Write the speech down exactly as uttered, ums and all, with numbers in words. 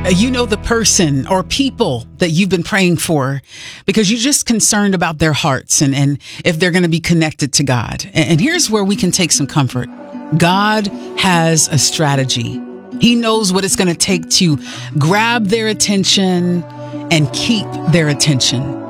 Uh, You know the person or people that you've been praying for because you're just concerned about their hearts and, and if they're going to be connected to God. And, and here's where we can take some comfort. God has a strategy. He knows what it's going to take to grab their attention and keep their attention.